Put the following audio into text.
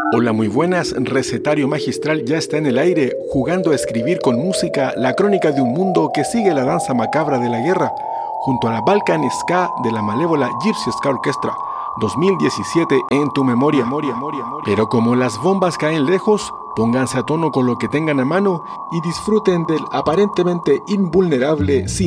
Hola, muy buenas. Recetario Magistral ya está en el aire, jugando a escribir con música la crónica de un mundo que sigue la danza macabra de la guerra, junto a la Balkan Ska de la malévola Gypsy Ska Orchestra, 2017 en tu memoria. Pero como las bombas caen lejos, pónganse a tono con lo que tengan a mano y disfruten del aparentemente invulnerable